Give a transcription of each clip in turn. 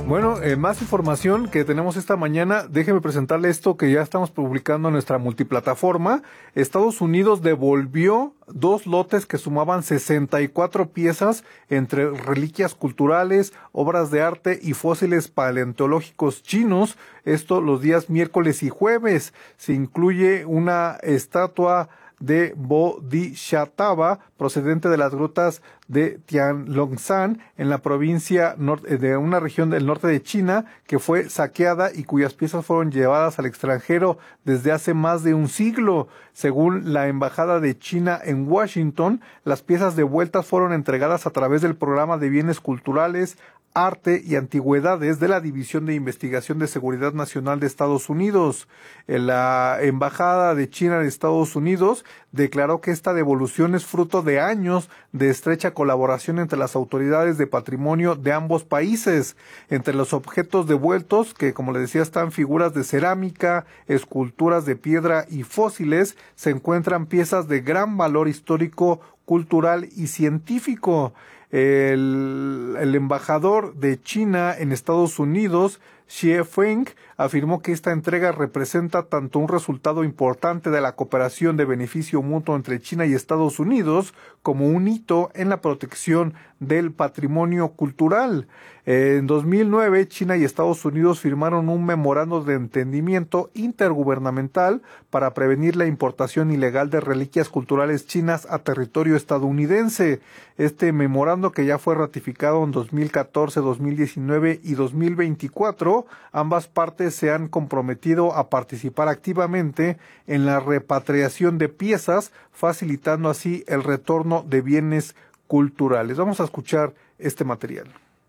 Bueno, más información que tenemos esta mañana. Déjeme presentarle esto que ya estamos publicando en nuestra multiplataforma. Estados Unidos devolvió 2 lotes que sumaban 64 piezas entre reliquias culturales, obras de arte y fósiles paleontológicos chinos. Esto los días miércoles y jueves. Se incluye una estatua de Bodhisattva procedente de las grutas de Tianlongshan en la provincia de una región del norte de China que fue saqueada y cuyas piezas fueron llevadas al extranjero desde hace más de un siglo. Según la Embajada de China en Washington, las piezas devueltas fueron entregadas a través del Programa de Bienes Culturales, Arte y Antigüedades de la División de Investigación de Seguridad Nacional de Estados Unidos. La Embajada de China en Estados Unidos declaró que esta devolución es fruto de años de estrecha colaboración entre las autoridades de patrimonio de ambos países. Entre los objetos devueltos, que como les decía están figuras de cerámica, esculturas de piedra y fósiles, se encuentran piezas de gran valor histórico, cultural y científico. El embajador de China en Estados Unidos, Xie Feng, afirmó que esta entrega representa tanto un resultado importante de la cooperación de beneficio mutuo entre China y Estados Unidos como un hito en la protección del patrimonio cultural. En 2009, China y Estados Unidos firmaron un memorando de entendimiento intergubernamental para prevenir la importación ilegal de reliquias culturales chinas a territorio estadounidense. Este memorando, que ya fue ratificado en 2014, 2019 y 2024, ambas partes se han comprometido a participar activamente en la repatriación de piezas, facilitando así el retorno de bienes culturales. Vamos a escuchar este material.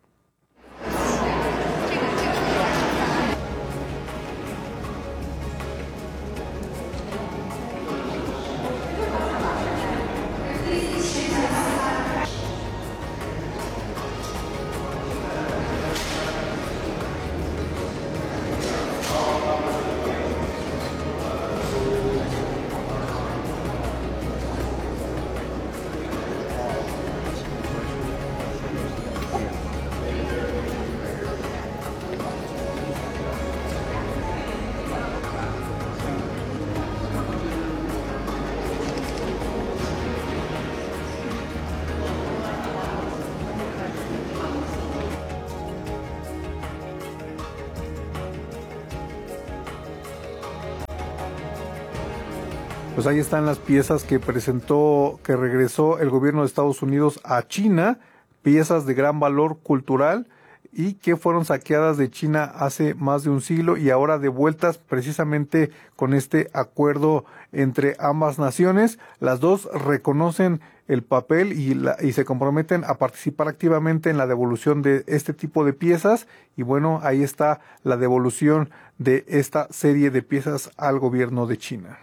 Pues ahí están las piezas que regresó el gobierno de Estados Unidos a China, piezas de gran valor cultural y que fueron saqueadas de China hace más de un siglo y ahora devueltas precisamente con este acuerdo entre ambas naciones. Las dos reconocen el papel y se comprometen a participar activamente en la devolución de este tipo de piezas y bueno, ahí está la devolución de esta serie de piezas al gobierno de China.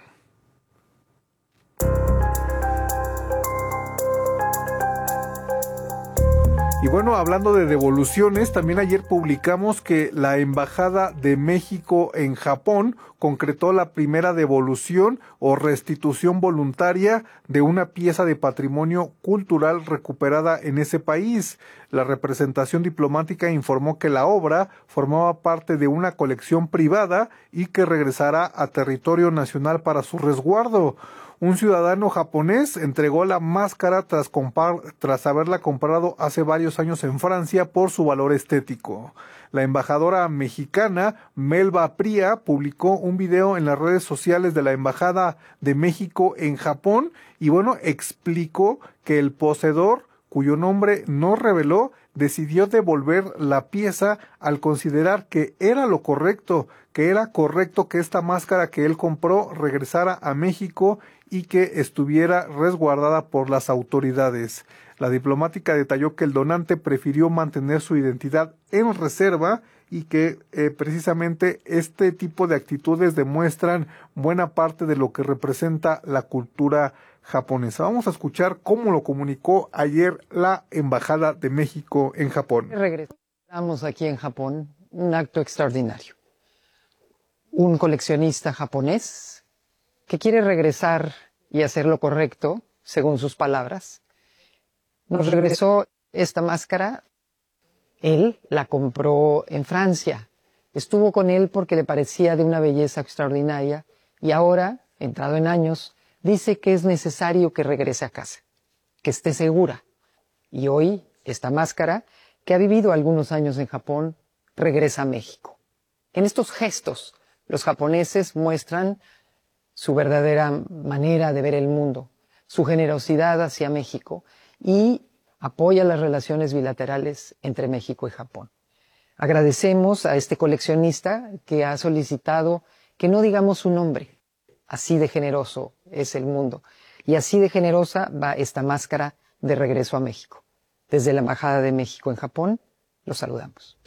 Y bueno, hablando de devoluciones, también ayer publicamos que la Embajada de México en Japón concretó la primera devolución o restitución voluntaria de una pieza de patrimonio cultural recuperada en ese país. La representación diplomática informó que la obra formaba parte de una colección privada y que regresará a territorio nacional para su resguardo. Un ciudadano japonés entregó la máscara tras haberla comprado hace varios años en Francia por su valor estético. La embajadora mexicana Melba Pría publicó un video en las redes sociales de la Embajada de México en Japón y bueno, explicó que el poseedor, cuyo nombre no reveló, decidió devolver la pieza al considerar que era lo correcto, que era correcto que esta máscara que él compró regresara a México y que estuviera resguardada por las autoridades. La diplomática detalló que el donante prefirió mantener su identidad en reserva y que precisamente este tipo de actitudes demuestran buena parte de lo que representa la cultura japonesa. Vamos a escuchar cómo lo comunicó ayer la Embajada de México en Japón. Regresamos aquí en Japón, un acto extraordinario. Un coleccionista japonés que quiere regresar y hacer lo correcto, según sus palabras, nos regresó esta máscara Él la compró en Francia. Estuvo con él porque le parecía de una belleza extraordinaria y ahora, entrado en años, dice que es necesario que regrese a casa, que esté segura. Y hoy, esta máscara, que ha vivido algunos años en Japón, regresa a México. En estos gestos, los japoneses muestran su verdadera manera de ver el mundo, su generosidad hacia México y apoya las relaciones bilaterales entre México y Japón. Agradecemos a este coleccionista que ha solicitado que no digamos su nombre. Así de generoso es el mundo y así de generosa va esta máscara de regreso a México. Desde la Embajada de México en Japón, los saludamos.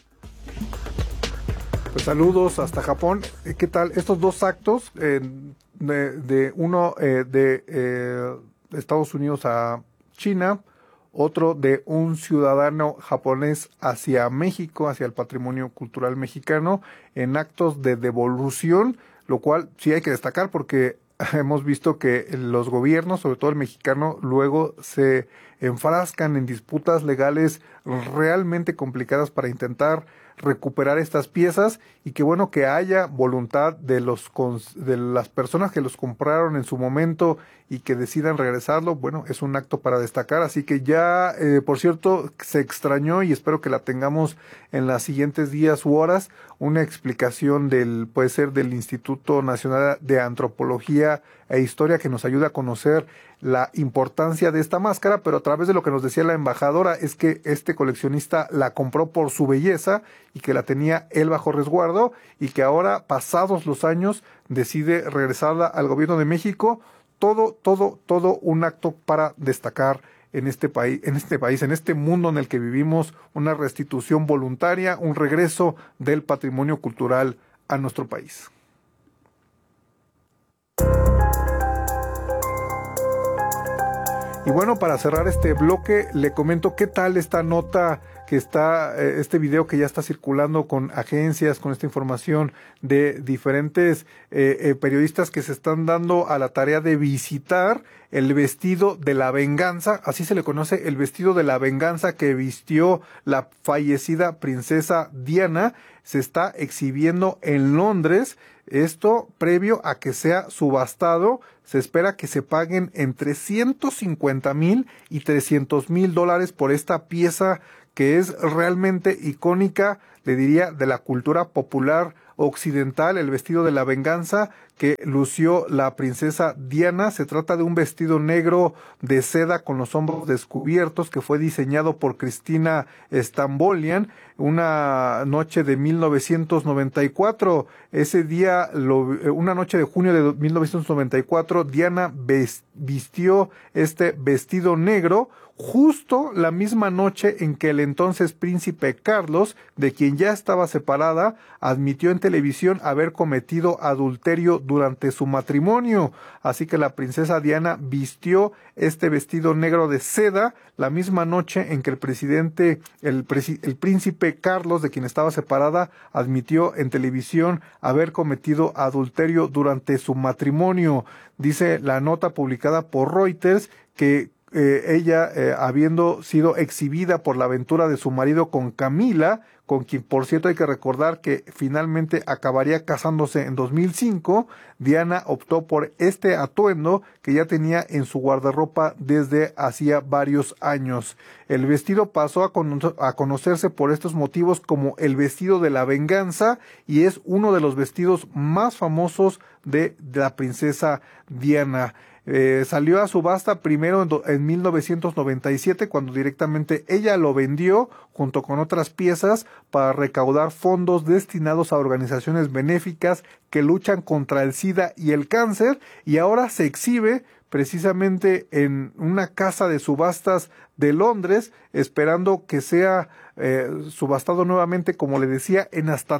Pues saludos hasta Japón. ¿Qué tal? Estos dos actos, uno de Estados Unidos a China, otro de un ciudadano japonés hacia México, hacia el patrimonio cultural mexicano, en actos de devolución, lo cual sí hay que destacar porque hemos visto que los gobiernos, sobre todo el mexicano, luego se enfrascan en disputas legales realmente complicadas para intentar recuperar estas piezas, y que bueno que haya voluntad de las personas que los compraron en su momento y que decidan regresarlo. Bueno, es un acto para destacar, así que ya, por cierto, se extrañó y espero que la tengamos en los siguientes días u horas, una explicación puede ser del Instituto Nacional de Antropología e Historia, que nos ayuda a conocer la importancia de esta máscara, pero a través de lo que nos decía la embajadora es que este coleccionista la compró por su belleza y que la tenía él bajo resguardo, y que ahora, pasados los años, decide regresarla al gobierno de México. Todo un acto para destacar en este país, en este mundo en el que vivimos, una restitución voluntaria, un regreso del patrimonio cultural a nuestro país. Y bueno, para cerrar este bloque, le comento qué tal esta nota que está, este video que ya está circulando con agencias, con esta información de diferentes periodistas que se están dando a la tarea de visitar el vestido de la venganza, así se le conoce, el vestido de la venganza que vistió la fallecida princesa Diana. Se está exhibiendo en Londres, esto previo a que sea subastado. Se espera que se paguen entre $150,000 y $300,000 por esta pieza que es realmente icónica, le diría, de la cultura popular occidental, el vestido de la venganza que lució la princesa Diana. Se trata de un vestido negro de seda con los hombros descubiertos que fue diseñado por Cristina Stambolian una noche de 1994. Ese día, una noche de junio de 1994, Diana vistió este vestido negro justo la misma noche en que el entonces príncipe Carlos, de quien ya estaba separada, admitió en televisión haber cometido adulterio durante su matrimonio. Así que la princesa Diana vistió este vestido negro de seda la misma noche en que el príncipe Carlos, de quien estaba separada, admitió en televisión haber cometido adulterio durante su matrimonio. Dice la nota publicada por Reuters que ella, habiendo sido exhibida por la aventura de su marido con Camila, con quien, por cierto, hay que recordar que finalmente acabaría casándose en 2005, Diana optó por este atuendo que ya tenía en su guardarropa desde hacía varios años. El vestido pasó a conocerse por estos motivos como el vestido de la venganza, y es uno de los vestidos más famosos de la princesa Diana. Salió a subasta primero en 1997, cuando directamente ella lo vendió junto con otras piezas para recaudar fondos destinados a organizaciones benéficas que luchan contra el SIDA y el cáncer, y ahora se exhibe precisamente en una casa de subastas de Londres, esperando que sea subastado nuevamente, como le decía, en hasta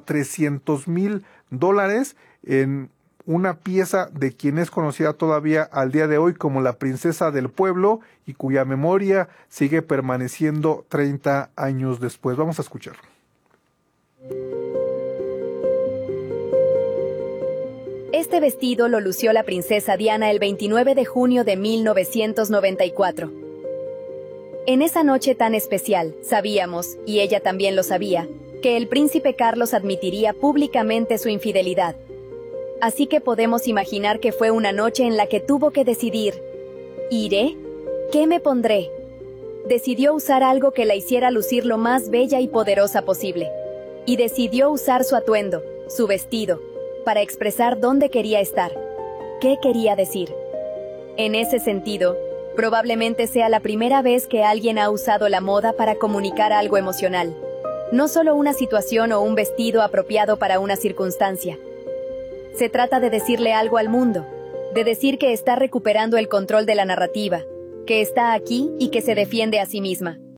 $300,000, en una pieza de quien es conocida todavía al día de hoy como la princesa del pueblo y cuya memoria sigue permaneciendo 30 años después. Vamos a escuchar. Este vestido lo lució la princesa Diana el 29 de junio de 1994. En esa noche tan especial, sabíamos, y ella también lo sabía, que el príncipe Carlos admitiría públicamente su infidelidad. Así que podemos imaginar que fue una noche en la que tuvo que decidir: ¿iré? ¿Qué me pondré? Decidió usar algo que la hiciera lucir lo más bella y poderosa posible. Y decidió usar su atuendo, su vestido, para expresar dónde quería estar, qué quería decir. En ese sentido, probablemente sea la primera vez que alguien ha usado la moda para comunicar algo emocional. No solo una situación o un vestido apropiado para una circunstancia. Se trata de decirle algo al mundo, de decir que está recuperando el control de la narrativa, que está aquí y que se defiende a sí misma.